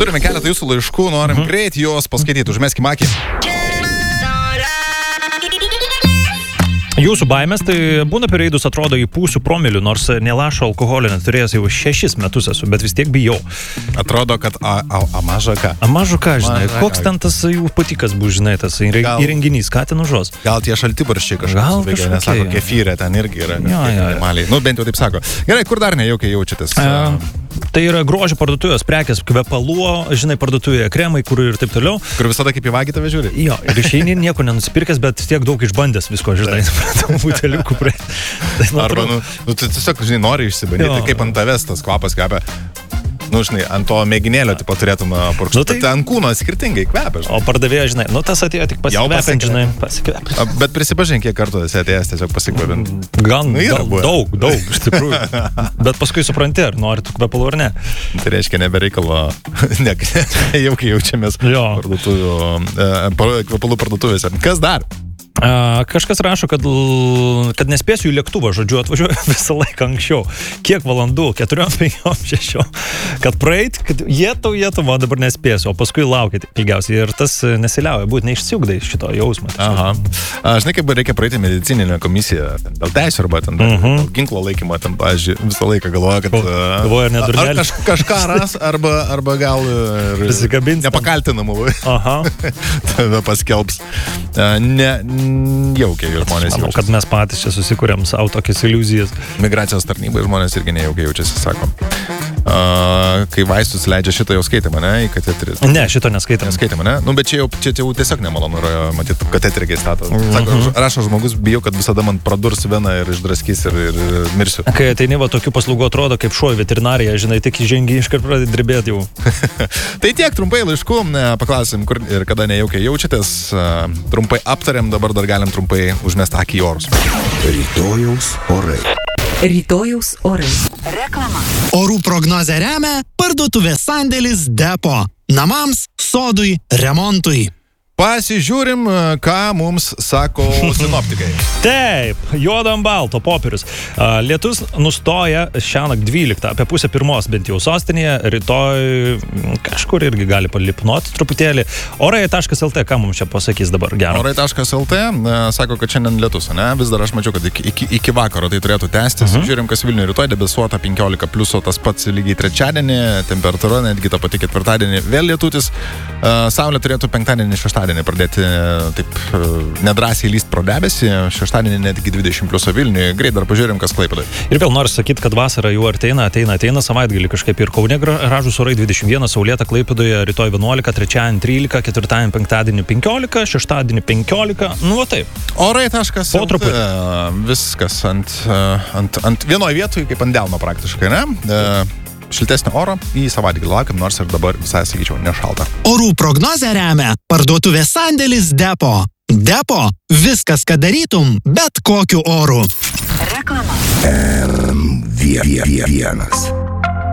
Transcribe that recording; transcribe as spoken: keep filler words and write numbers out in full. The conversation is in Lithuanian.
Turime keletą jūsų laiškų, norim mhm. greit juos paskaityti, užmeskime akį. Jūsų baimės, tai būna per reidus atrodo į pusę promilių, nors nelašo alkoholio neturėjęs jau šešis metus esu, bet vis tiek bijau. Atrodo, kad a, a, a maža ką. A maža ką, žinai, maža koks ką. Ten tas jų patikas bus, žinai, tas įrenginys, ką ten užos. Gal tie šaltibarščiai kažkas. Gal kažkokie, nes sako, kefyrė ten irgi yra. Jo, jo, jo. Nu, bent jau taip sako. Gerai, kur dar nejaukiai jaučiatės? E, tai yra grožio parduotuvės prekės, kvepalų, žinai, parduotuvėje kremai, kur ir taip toliau. Kur visada kaip į vagį tave žiūri? Jo, ir išeini nieko nenusipirkęs, bet tiek daug išbandęs visko, žinai. Buteliukų prie... Tai arba, nu, nu, tu tiesiog, žinai, nori išsibandyti, jo. Kaip ant tavęs tas kvapas kvepia. Nu, žinai, ant to mėginėlio, tipo, turėtum purkšti. Nu, tai... Tai ant kūno skirtingai kvepia, žinai. O pardavėja, žinai, nu, tas atėjo tik pasikvepint, žinai, pasikvepint. Bet prisipažink, kiek kartų esi atėjęs tiesiog pasikvepint. Gan, nu, gal, daug, daug, iš tikrųjų. Bet paskui supranti, ar nori tų kvepalų ar ne. Tai reiškia, nebereikalo, ne, jau kai jaučiamės kvepalų parduotuvėse. Kas dar? A, kažkas rašo, kad, kad nespėsiu į lėktuvą, žodžiu, atvažiuoju visą laiką anksčiau. Kiek valandų? Keturiom, penkiom, šešiom. Kad praeit, kad jėtau, jėtau, o dabar nespėsiu, o paskui laukit ilgiausiai. Ir tas nesiliauja, būt neišsiugdai šito jausmą. Aha. A, žinai, kaip reikia praeiti medicininę komisiją, dėl teisų arba ten, uh -huh. ginklo laikymo, ten, pavyzdžiui, visą laiką galvoja, kad... Galvoja, ar nedurnelį. Ar kaž, kažką ras, arba, arba gal... Nepakaltinamų. Aha. Tada paskelbs. Ne... Jaukiai žmonės Manau, jaučiasi. kad mes patys čia susikūrėm savo tokias iliuzijas. Migracijos tarnybai žmonės irgi nejaukiai jaučiasi, sako. Uh, kai vaistus leidžia šitą jau skaitymą, ne, į kateterį. Ne, šito neskaitėm. Neskaitymą, ne? Nu, bet čia jau, čia jau tiesiog nemalonu yra, matyt, kateterį kai stato. Sako, mm -hmm. rašo žmogus, bijau, kad visada man pradurs veną ir išdraskys ir, ir mirsiu. Kai ateini va tokių paslaugų atrodo kaip šuo į veterinariją, žinai, tik įžengi iškart pradedi drebėti jau. Tai tiek trumpai laiškų, paklausim, kur ir kada nejaukiai jaučiatės. Trumpai aptariam, dabar dar galim trumpai užmesti akį į orus. Rytojaus orai. Rytojaus orai. Reklama. Orų prognozę remia parduotuvės sandėlis Depo. Namams, sodui, remontui. Pasižiūrim, ką mums sako sinoptikai. Taip, juodam balto popierius. Lietus nustoja šiąnakt dvyliktą, apie pusę pirmos bent jau sostinėje, rytoj kažkur irgi gali palipnuoti truputėlį. Orai taškas el te, ką mums čia pasakys dabar gero? Orai taškas el te sako, kad šiandien lietus, ne? Vis dar aš mačiau, kad iki, iki, iki vakaro tai turėtų tęstis. Uh -huh. Žiūrim, kas Vilniuje rytoj, debesuota penkiolika pliuso, tas pats lygiai trečiadienį, temperatūra netgi ta pati ketvirtadienį, vėl lietutis. Saulė turėtų penktadienį, šeštadienį pradėti taip nedrąsiai lyst pro debesį, šeštadienį netgi dvidešimt pliuso Vilniuje, greit dar pažiūrim, kas Klaipėdai. Ir vėl noriu sakyti, kad vasara jau ateina, ateina, ateina, savaitgalį kažkaip ir Kaune gražūs orai dvidešimt vienas, saulėta Klaipėdoje, rytoj vienuolika, trečiadienį trylika, ketvirtadienį, penktadienį penkiolika, šeštadienį penkiolika, nu va taip. Orai taškas po truputį. Viskas ant, ant, ant vienoj vietoj, kaip ant delno praktiškai, ne? Šiltesnio oro į savaitgalį laukiam, nors ir dabar visai, sakyčiau, nešalta. Orų prognozę remia parduotuvės sandėlis Depo. Depo. Viskas, ką darytum, bet kokiu oru. Reklama. R vienas.